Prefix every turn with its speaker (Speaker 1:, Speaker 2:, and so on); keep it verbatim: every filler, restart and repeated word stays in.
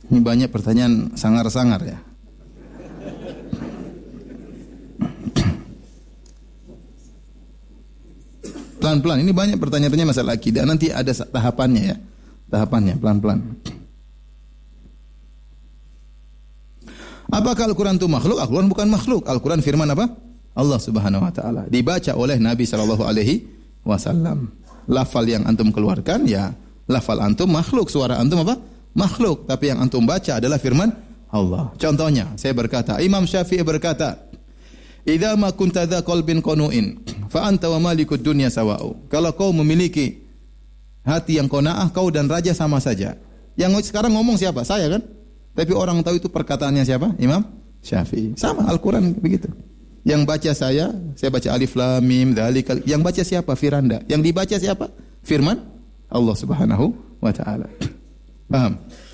Speaker 1: Ini banyak pertanyaan sangar-sangar ya. Pelan-pelan, ini banyak pertanyaan-pertanyaan masalah akidah. Nanti ada tahapannya ya. Tahapannya, pelan-pelan. Apakah Al-Quran itu makhluk? Al-Quran bukan makhluk. Al-Quran firman apa? Allah Subhanahu Wa Taala. Dibaca oleh Nabi Shallallahu Alaihi Wasallam. Lafal yang antum keluarkan, ya lafal antum makhluk. Suara antum apa? Makhluk. Tapi yang antum baca adalah firman Allah. Contohnya, saya berkata, Imam Syafi'i berkata, "Idza ma kunta dza qalbin qanu'in, fa anta wa malikud dunya sawa'u." Kalau kau memiliki hati yang qanaah, kau dan raja sama saja. Yang sekarang ngomong siapa? Saya kan? Tapi orang tahu itu perkataannya siapa? Imam Syafi'i. Sama Al-Quran begitu. Yang baca saya, saya baca alif lam mim dzalikal. Yang baca siapa? Firanda. Yang dibaca siapa? Firman Allah Subhanahu wa taala. Paham?